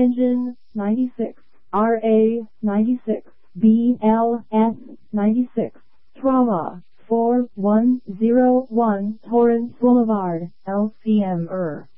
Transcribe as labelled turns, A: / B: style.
A: Engine 96, RA 96, BLS 96, Trauma 4101 Torrance Boulevard, LCM